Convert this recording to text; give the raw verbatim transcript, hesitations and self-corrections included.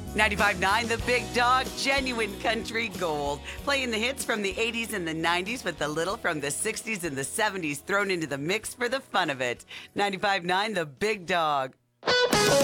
ninety-five point nine The Big Dog, genuine country gold. Playing the hits from the eighties and the nineties with a little from the sixties and the seventies thrown into the mix for the fun of it. ninety-five point nine The Big Dog.